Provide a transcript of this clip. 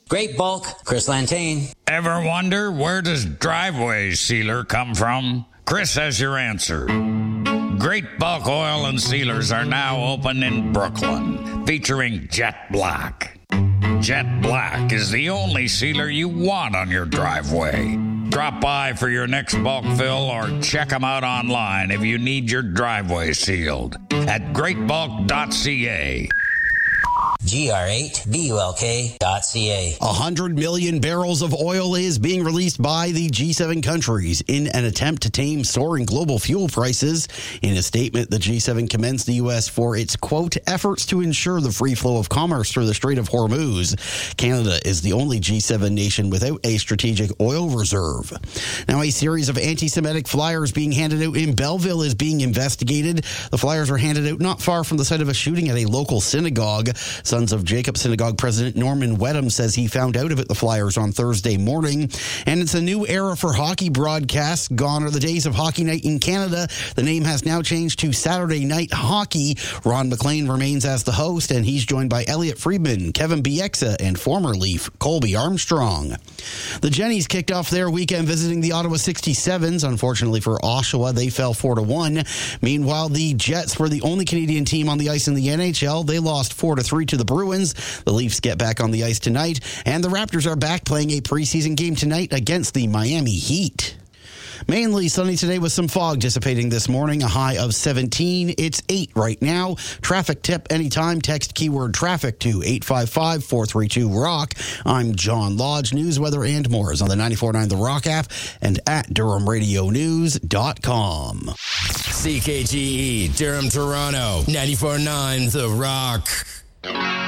Great Bulk, Chris Lantain. Ever wonder where does driveway sealer come from? Chris has your answer. Great Bulk Oil and Sealers are now open in Brooklyn, featuring Jet Black. Jet Black is the only sealer you want on your driveway. Drop by for your next bulk fill or check them out online if you need your driveway sealed at greatbulk.ca. GR8BULK.ca. 100 million barrels of oil is being released by the G7 countries in an attempt to tame soaring global fuel prices. In a statement, the G7 commends the U.S. for its, quote, efforts to ensure the free flow of commerce through the Strait of Hormuz. Canada is the only G7 nation without a strategic oil reserve. Now, a series of anti-Semitic flyers being handed out in Belleville is being investigated. The flyers were handed out not far from the site of a shooting at a local synagogue. Sons of Jacob Synagogue President Norman Wedham says he found out about the flyers on Thursday morning. And it's a new era for hockey broadcasts. Gone are the days of Hockey Night in Canada. The name has now changed to Saturday Night Hockey. Ron McLean remains as the host, and he's joined by Elliot Friedman, Kevin Bieksa, and former Leaf Colby Armstrong. The Jennies kicked off their weekend visiting the Ottawa 67s. Unfortunately for Oshawa, they fell 4-1. Meanwhile, the Jets were the only Canadian team on the ice in the NHL. They lost 4-3 to the Bruins. The Leafs get back on the ice tonight, and the Raptors are back playing a preseason game tonight against the Miami Heat. Mainly sunny today with some fog dissipating this morning, a high of 17. It's 8 right now. Traffic tip anytime. Text keyword traffic to 855-432-ROCK. I'm John Lodge. News, weather, and more is on the 94.9 The Rock app and at DurhamRadioNews.com. CKGE, Durham, Toronto, 94.9 The Rock.